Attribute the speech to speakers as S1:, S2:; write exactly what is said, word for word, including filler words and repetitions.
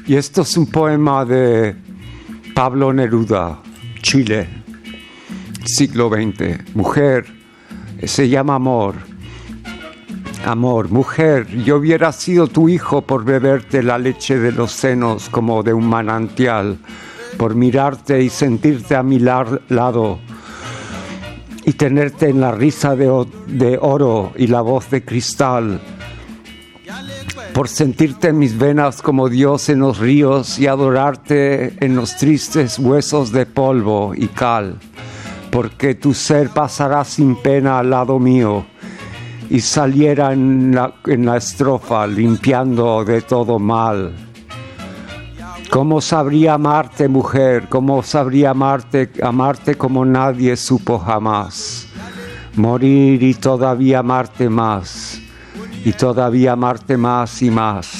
S1: Y esto es un poema de Pablo Neruda, Chile, siglo veinte. Mujer, se llama Amor. Amor, mujer, yo hubiera sido tu hijo por beberte la leche de los senos como de un manantial, por mirarte y sentirte a mi lar- lado y tenerte en la risa de, o- de oro y la voz de cristal, por sentirte en mis venas como Dios en los ríos y adorarte en los tristes huesos de polvo y cal, porque tu ser pasará sin pena al lado mío y saliera en la, en la estrofa limpiando de todo mal. ¿Cómo sabría amarte, mujer? ¿Cómo sabría amarte, amarte como nadie supo jamás? Morir y todavía amarte más, y todavía amarte más y más.